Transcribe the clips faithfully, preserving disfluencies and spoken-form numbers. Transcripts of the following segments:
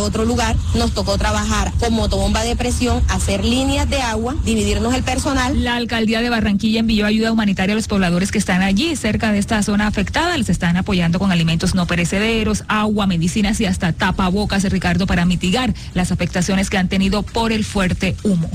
otro lugar. Nos tocó trabajar con motobomba de presión, hacer líneas de agua, dividirnos el personal. La alcaldía de Barranquilla envió ayuda humanitaria a los pobladores que están allí, cerca de esta zona afectada. Les están apoyando con alimentos no perecederos, agua, medicinas y hasta tapabocas, Ricardo, para mitigar las afectaciones que han tenido por el fuerte humo.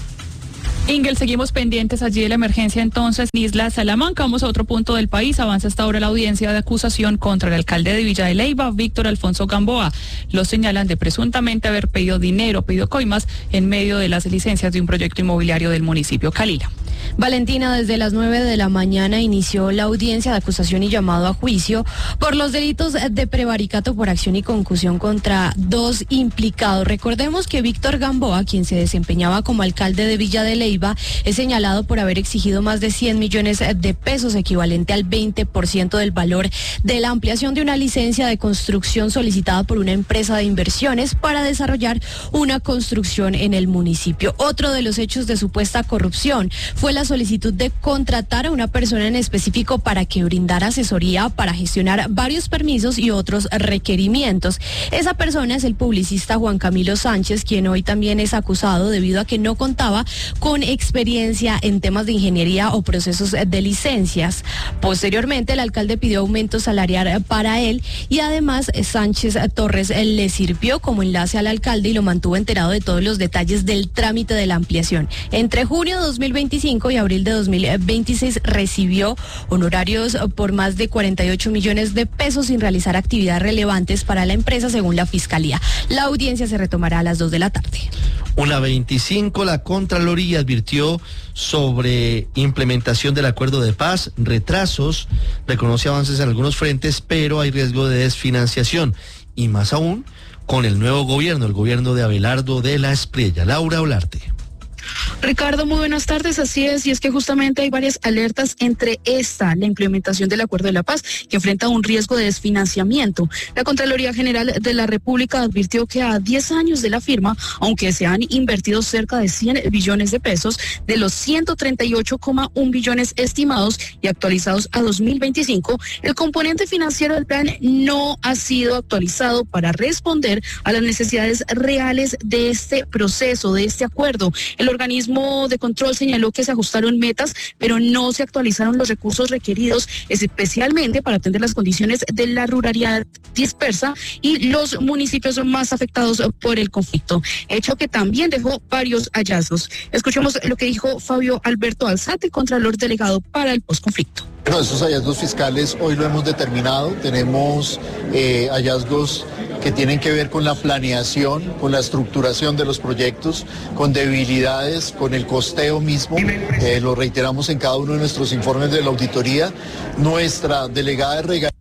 Ingel, seguimos pendientes allí de la emergencia entonces en Isla Salamanca. Vamos a otro punto del país. Avanza hasta ahora la audiencia de acusación contra el alcalde de Villa de Leyva, Víctor Alfonso Gamboa. Lo señalan de presuntamente haber pedido dinero, pedido coimas en medio de las licencias de un proyecto inmobiliario del municipio. Calila. Valentina, desde las nueve de la mañana inició la audiencia de acusación y llamado a juicio por los delitos de prevaricato por acción y concusión contra dos implicados. Recordemos que Víctor Gamboa, quien se desempeñaba como alcalde de Villa de Leyva, es señalado por haber exigido más de cien millones de pesos, equivalente al veinte por ciento del valor de la ampliación de una licencia de construcción solicitada por una empresa de inversiones para desarrollar una construcción en el municipio. Otro de los hechos de supuesta corrupción fue la solicitud de contratar a una persona en específico para que brindara asesoría para gestionar varios permisos y otros requerimientos. Esa persona es el publicista Juan Camilo Sánchez, quien hoy también es acusado debido a que no contaba con experiencia en temas de ingeniería o procesos de licencias. Posteriormente, el alcalde pidió aumento salarial para él y además Sánchez Torres le sirvió como enlace al alcalde y lo mantuvo enterado de todos los detalles del trámite de la ampliación. Entre junio de dos mil veinticinco y abril de dos mil veintiséis recibió honorarios por más de cuarenta y ocho millones de pesos sin realizar actividades relevantes para la empresa, según la Fiscalía. La audiencia se retomará a las dos de la tarde. Una veinticinco, la Contraloría advirtió sobre implementación del acuerdo de paz, retrasos, reconoce avances en algunos frentes, pero hay riesgo de desfinanciación, y más aún con el nuevo gobierno, el gobierno de Abelardo de la Espriella. Laura Olarte. Ricardo, muy buenas tardes. Así es, y es que justamente hay varias alertas, entre esta, la implementación del Acuerdo de la Paz, que enfrenta un riesgo de desfinanciamiento. La Contraloría General de la República advirtió que a diez años de la firma, aunque se han invertido cerca de cien billones de pesos, de los ciento treinta y ocho coma uno billones estimados y actualizados a dos mil veinticinco, el componente financiero del plan no ha sido actualizado para responder a las necesidades reales de este proceso, de este acuerdo. El organismo de control señaló que se ajustaron metas, pero no se actualizaron los recursos requeridos, especialmente para atender las condiciones de la ruralidad dispersa y los municipios más afectados por el conflicto, hecho que también dejó varios hallazgos. Escuchemos lo que dijo Fabio Alberto Alzate, contralor delegado para el posconflicto. Bueno, esos hallazgos fiscales hoy lo hemos determinado. Tenemos eh, hallazgos que tienen que ver con la planeación, con la estructuración de los proyectos, con debilidades, con el costeo mismo. Eh, lo reiteramos en cada uno de nuestros informes de la auditoría. Nuestra delegada de regalías.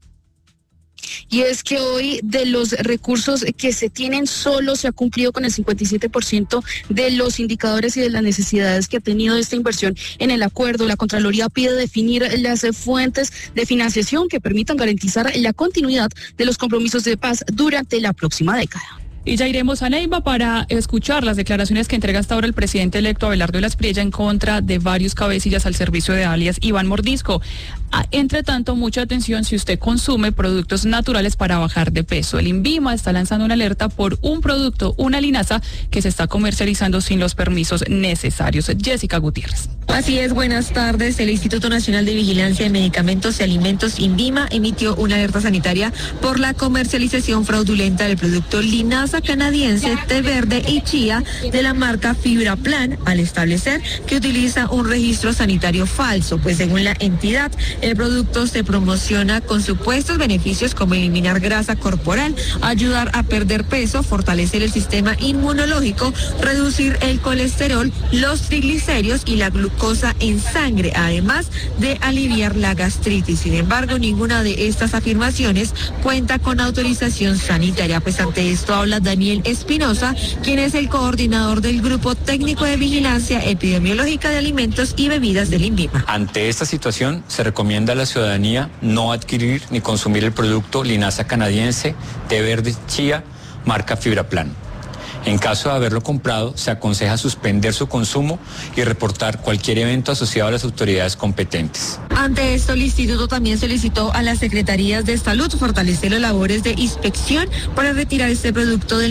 Y es que hoy de los recursos que se tienen solo se ha cumplido con el cincuenta y siete por ciento de los indicadores y de las necesidades que ha tenido esta inversión en el acuerdo. La Contraloría pide definir las fuentes de financiación que permitan garantizar la continuidad de los compromisos de paz durante la próxima década. Y ya iremos a Neiva para escuchar las declaraciones que entrega hasta ahora el presidente electo Abelardo de la Espriella en contra de varios cabecillas al servicio de alias Iván Mordisco. Entre tanto, mucha atención si usted consume productos naturales para bajar de peso. El INVIMA está lanzando una alerta por un producto, una linaza, que se está comercializando sin los permisos necesarios. Jessica Gutiérrez. Así es, buenas tardes. El Instituto Nacional de Vigilancia de Medicamentos y Alimentos, INVIMA, emitió una alerta sanitaria por la comercialización fraudulenta del producto linaza canadiense, té verde y chía de la marca Fibra Plan, al establecer que utiliza un registro sanitario falso, pues según la entidad, el producto se promociona con supuestos beneficios como eliminar grasa corporal, ayudar a perder peso, fortalecer el sistema inmunológico, reducir el colesterol, los triglicéridos y la glucosa en sangre, además de aliviar la gastritis. Sin embargo, ninguna de estas afirmaciones cuenta con autorización sanitaria. Pues ante esto habla Daniel Espinosa, quien es el coordinador del Grupo Técnico de Vigilancia Epidemiológica de Alimentos y Bebidas del INVIMA. Ante esta situación, se recomienda a la ciudadanía no adquirir ni consumir el producto linaza canadiense, té verde chía, marca Fibra Plan. En caso de haberlo comprado, se aconseja suspender su consumo y reportar cualquier evento asociado a las autoridades competentes. Ante esto, el instituto también solicitó a las secretarías de salud fortalecer las labores de inspección para retirar este producto del